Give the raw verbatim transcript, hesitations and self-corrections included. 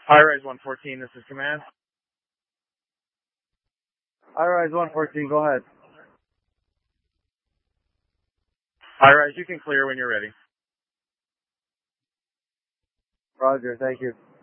Hi-Rise one fourteen, this is Command. Hi-Rise one fourteen, go ahead. Hi-Rise, you can clear when you're ready. Roger, thank you.